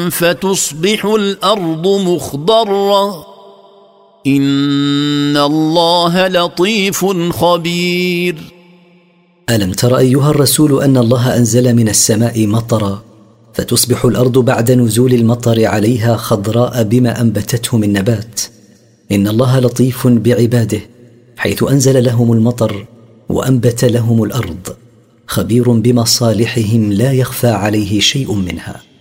فتصبح الأرض مخضرة إن الله لطيف خبير. ألم تر أيها الرسول أن الله أنزل من السماء مطرا فتصبح الأرض بعد نزول المطر عليها خضراء بما أنبتته من نبات. إن الله لطيف بعباده حيث أنزل لهم المطر وأنبت لهم الأرض، خبير بمصالحهم لا يخفى عليه شيء منها.